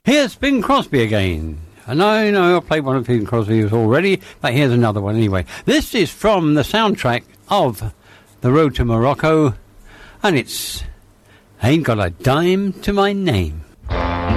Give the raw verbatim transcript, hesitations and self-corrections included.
Here's Bing Crosby again. And I know I played one of Bing Crosby's already, but here's another one anyway. This is from the soundtrack of The Road to Morocco, and it's Ain't Got a Dime to My Name.